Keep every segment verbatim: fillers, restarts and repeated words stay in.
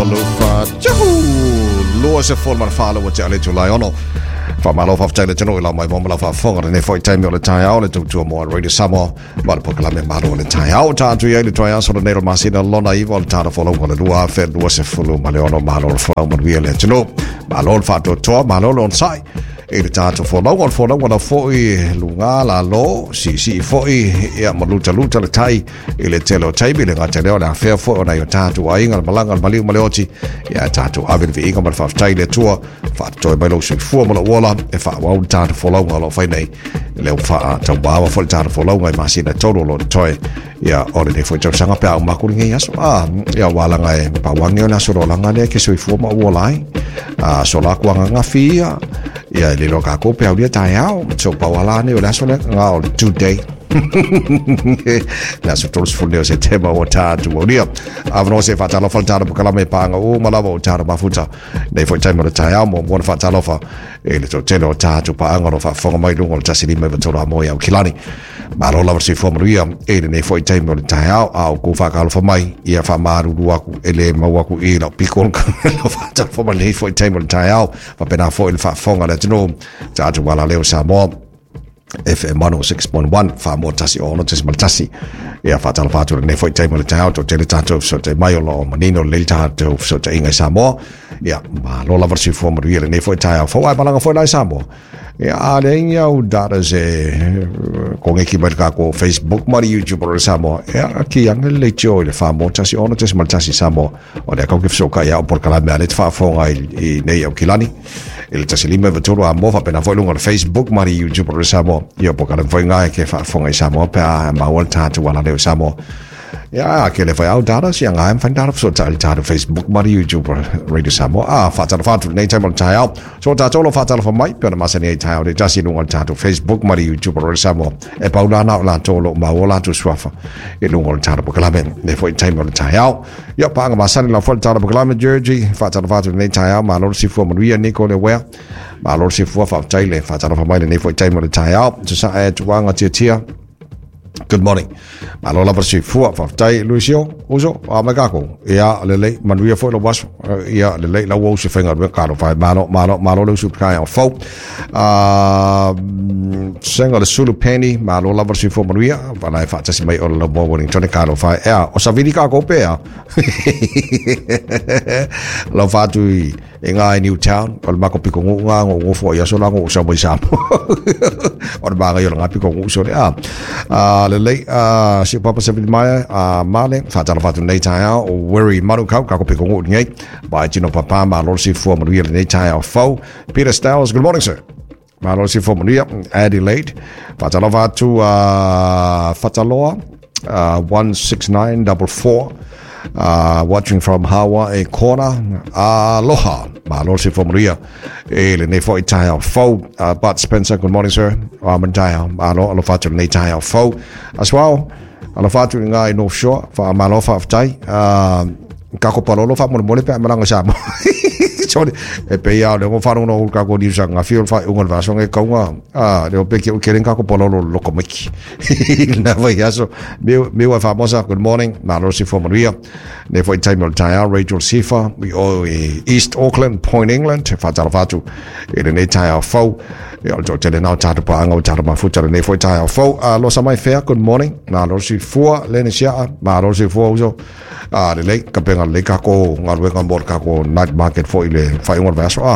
Alofa Juhu Lua se forma fala wa te ale July ono fa malo fa tele tino ila mai mo fa fonga ne foi time le tai au le tu tu mo radio samo ma le pokala me malo le tai au ta tu ye le tai au so le nero masina lona i vol ta follow ko le lua fe lua se fulu ma le ono malo fa mo vi le tino malo fa to to malo on sai e le tato fo lau fo lau wana fo i lunga la lo si si fo i ia ma luta luta le tai i le telo taibi le ngata leo la fea fo ona i o tato a inga malanga maliu maleoti ia tato avin vi inga mal fa tai le tua fa toi mai lo si fua ma la wala e fa wau tato fo lau ngalo fai nei leo fa tau bawa fo le tato fo lau ngai masina tolo lo toi ia ore ne fo tau sanga pea o makuri ngai aso a ia wala ngai pa wangi o na soro langa ne ke sui fua ma uolai a sola kuanga ngafi ia ia le lo ka ko pe aulia tai au so pa wala ne la so le nga today na so tolls for le se tema o ta tu o dia avno se fa talo fa talo pa kala me pa nga o mala o ta ba futa nei fo time o tai au mo mo fa talo fa e le to telo ta tu pa nga fa fo mai lungo ta sili me to la mo ya kilani ma lo la si fo mo ia e nei fo time o tai au au ko fa ka lo fa mai ia fa maru lu aku ele ma aku e la pikon lo fa ta fo ma nei fo time o tai au fa pena fo il fa fo nga le no ta tu wala leo sa mo F M one oh six point one fa mo tasi ono tasi mal tasi ia fa tala fa tu ne foi time le tau to tele tato so te mai lo manino le tato so te inga sa mo ia ma lo la versi fo mo ile ne foi tau fo ai balanga foi lai sa mo ia ale ia u data se con equipe ka ko Facebook ma YouTube ro sa mo ia ki ang le jo le fa mo tasi ono tasi mal tasi sa mo o le ka ke so ka ia por kala me ale fa fo ai nei o kilani il tasi lima vetoro a mo fa pena foi lungo Facebook ma YouTube ro sa mo io po kala foi ngai ke fa fo ngai sa mo pa ma wal ta tu wala le sa mo ya ke le fa au data si ngai fan data so ta ta Facebook ma YouTube radio sa mo a fa ta fa tu nei time on ta out so ta tolo fa ta fa mai pe ma se nei ta out ta si lungo ta tu Facebook ma YouTube ro sa mo e pa ula na la tolo ma wala tu swafa e lungo ta po kala ben ne foi time on ta out ya pa ma sa la fa ta po kala me Georgie fa ta fa tu nei ta out ma lo si fo mo ria Nico le wea ma lo si fo fa tai le fa ta fa mai ne foi time on ta out so sa e tu wanga tia tia. Good morning. Malo la versi fu fa tai Lucio uso a magako ia le le manuia fo lo was ia le le la wo se fenga be karo fa malo malo malo lo sup kai fo a senga le sulu penny malo la versi fu manuia va la fa tasi mai o lo bo woni tone karo fa ia o sa vidi ka ko pe a lo fa tu inga New Town o mako piko nga ngo fo ia so la ngo sa bo sa o ba ga yo nga piko ngo so a a le le a si papa se mai a male fa tala fa tu nei tai o worry maru ka ka ko piko ngo ngai ba chino papa ma lo si fo mo ri nei tai o fo Peter Styles. Good morning, sir. Ma lo si fo mo ri Adelaide fa tala fa tu a Fataloa uh one six nine four four uh watching from Hawaii corner aloha ma lo si fo mo ri e le nei fo i tai o fo uh, Bart Spencer. Good morning, sir. I'm in tai ma lo lo fa tu nei tai o fo as well ala fa tu ngai North Shore fa ma lo fa tai uh ka ko palo fa mo mo le pe malanga sa mo sorry e pe ya le mo fa no ka ko di sa nga feel fa un va so nge ka nga ah le pe ke ke ka ko palo lo ko meki na va ya so me me wa famosa. Good morning ma lo si fo Maria ne fo time on time Rachel Sifa we all East Auckland Point England fa ta fa tu e le ne tai fo e al to le na ta pa nga ta ma fu ta ne fo tai fo lo sa mai fair. Good morning ma lo si fo le ne sia ma lo si fo so ah le le ka pe nga le ka ko nga we ka bor ka ko night market fo ile fa un va so ah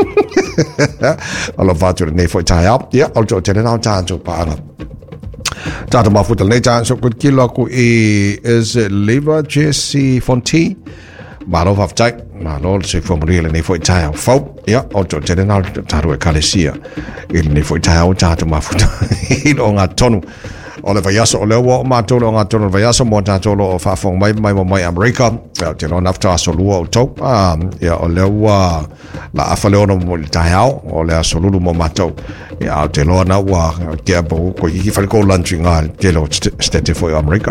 alo va tu ne fo tai up ya al to le na ta to pa nga ta ma fu le ta so ko kilo ko e is liver Jesse Fonti ma lo va tai ma lo si fo mo ile ne fo tai fo ya al to le na ta ro ka le sia il ne fo tai o ta ma fu il on a tonu o le vaiaso o le ua o mātolo o ngātolo le vaiaso mo tātolo o whafong mai mai mo mai Amerika te lo nafta aso lua o tau ia o le ua la afa leono mo le tahao o le aso lulu mo mātou ia o te loa na ua te apo ko iki whaliko lunchi ngā te lo stete fo i Amerika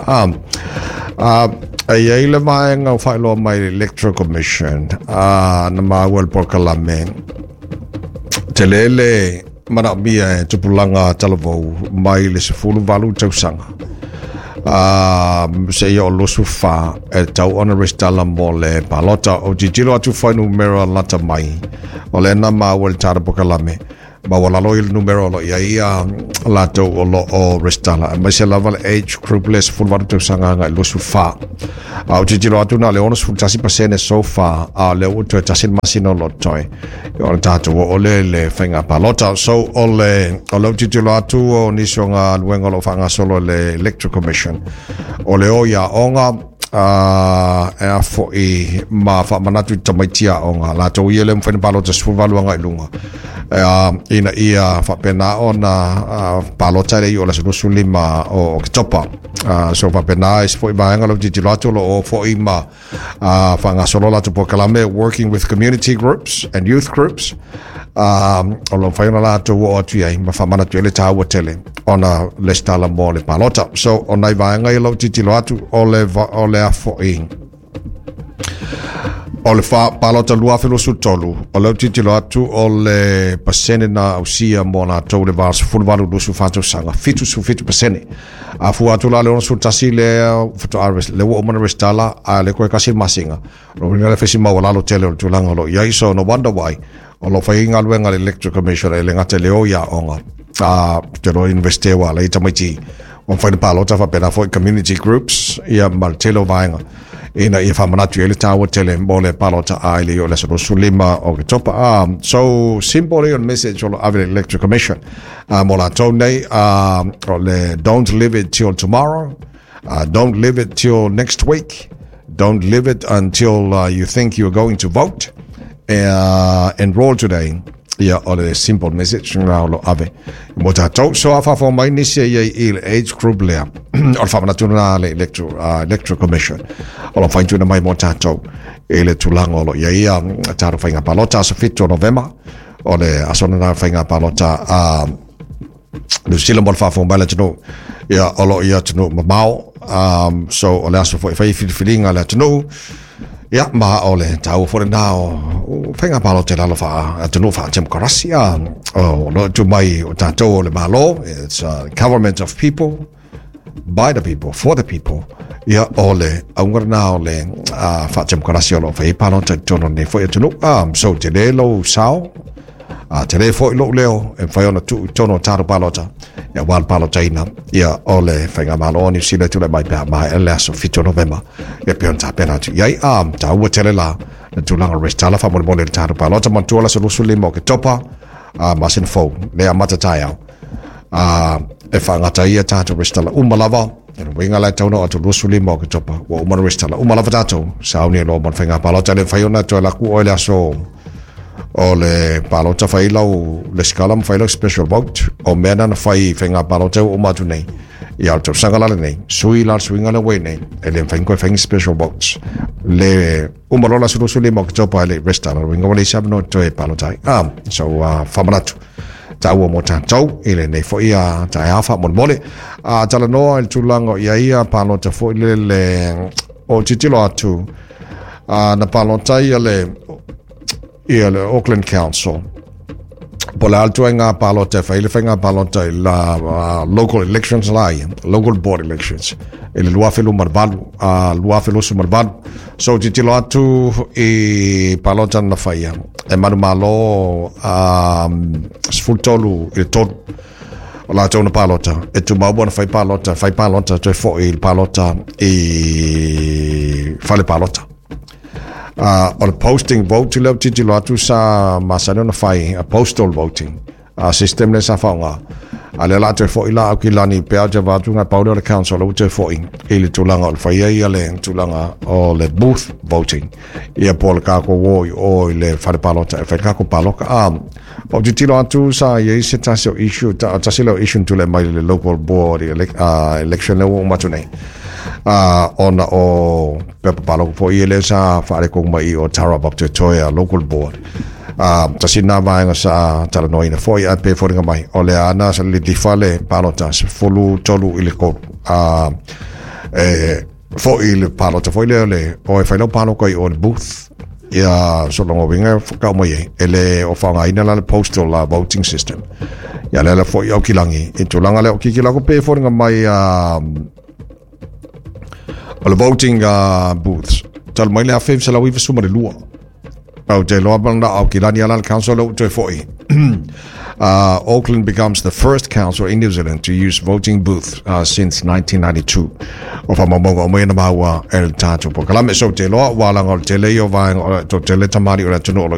ai ai le mai ngā whailo mai Electoral Commission na mawel por kalame te lele mana mia e tupulanga talavou mai le se fulu valu tausanga Um, se yo lo sufa e tau ona restala mo le palota o jijilo atu fai numero lata mai o le na ma wal tara pokalame ma wala lo il numero lo ia ia lato o lo o restala ma se lava le age group less full varu sanga nga lo sufa o jijilo atu na le ona su tasi pasene so far a le o tu tasi masino lo toi o tato o le le fenga palota so o le o lo jijilo atu o nisonga luenga lo fanga solo le electric commission o le o ia onga uh, e a fo i ma fa manatu tamaitia onga la to ia le mfene palo te suvalu anga ilunga uh, ina ia fa pena ona uh, palo tare i o la sulu lima o kitopa uh, so fa pena is fo i baanga lo titilato lo o fo i ma uh, fa nga solo la to pokalame working with community groups and youth groups um o lo fa la to o tu ai ma fa manatu le tawa tele ona le stala mo le palota so ona i baanga i lo titilato o le o le afo i o le fa palota lua felo su tolu o le titilo atu o le pasene na usia mo na tau le vas full valu do su fato sanga fitu su fitu pasene a fu atu la le on su tasi le foto arves le wo mo restala a le ko kasi masinga lo le fesi ma wala lo tele o tulanga lo ya iso no wonder why o lo fa inga luenga le electric commission le ngate le o ya onga a te lo investe wa le tamiti on fa le palota fa pena for community groups ia martelo vainga ina ia fa manatu ele tawa tele mole palota aile o le so sulima o topa um so simple on message on ave electric commission um mola tonei um le don't live it till tomorrow uh, don't live it till next week don't live it until uh, you think you're going to vote uh, enroll today. Ia o le simple message nga lo ave mo tatou so afa fo mai ni se ia il age group lea o fa na tuna le electro uh, electro commission o lo faintu na mai mo tatou ele tulango lo ia ia taro fainga palota so fito november o le asona na fainga palota a le sila mo fa fo mai le tino ia o lo ia tino mamao um so o le aso fo fai filinga le tino ia ma ole tau for now fenga palo te la fa to no fa democracy oh no to mai o tato le malo it's a government of people by the people for the people ia ole aunga na ole fa democracy lo fa palo te tono ne fo to no um so te le lo sao a te le fo lo leo e fa ona tu tono taro palota ia wal palota ina ia ole fenga malo ni sile tu le mai pa mai ele so fito november ia pionta penalty ia am ta o tele la tu langa restala fa mo mo le taro palota mo tu la so lu mo ke topa a masin fo le amata tai a e fa ngata ia ta to restala umalava e winga la tono o tu lu mo ke topa o mo restala umalava tato sa uni lo mo fenga palota le fa ona to la ku o le so o le palota fai lau le skalam fai lau special vote o mena na fai whenga palota o matu nei i au tau sangala nei sui la suinga le wei nei e le whaingo e whaingi special votes le umalola suru suli mo kitopa le restana winga wale sabno to e palota ah so uh, whamanatu ta ua mo tātou i le nei fo ia ta e awha mon mole a tala noa il tulango ia ia palota fo le le o titilo atu a na palota ia le ia le Auckland Council po le altua ngā palota whai le whainga palota i la uh, local elections lai local board elections i le luafelu marvalu a uh, luafelu su marvalu so titilo atu i palota na whaia e manu malo um, sfultolu i le tolu o la tona palota e tu mau bona whai palota whai palota te fo i palota i whale palota Uh, on posting vote to love titilo atu sa masano na fai a postal voting a uh, system le sa faunga a le la te fo ila au ki lani pe aja vatu nga paudo le council o te fo i ili tulanga o le fai ia le tulanga o le booth voting ia po le kako woi o le fare palota e fai kako paloka um, o titilo atu sa ia isi tasio issue ta, tasilo issue to le mai le local board ele, uh, election le o matu nei Uh, ona o pepa palo po ile sa fare ko mai o Tara Baptist Toya local board uh, tasina vainga sa tala noina foi a pe foringa mai ole ana sa li fale palotas fulu tolu ile ko uh, eh fo ile palota foi le o fa no palo ko o booth ya so longo vinga ka mai ele o fa ina la postal uh, voting system ya le foi o kilangi into langa le o kikila ko pe foringa mai uh, o le voting uh, booths tal mai le a fem sala wi suma le lua au te loa banda au kilani ala council o te foi Uh, Auckland becomes the first council in New Zealand to use voting booths uh, since nineteen ninety-two. O whamamonga o mena maua el tātou po. Kalame so te loa, wālanga o te leo vai o te le tamari o la tunu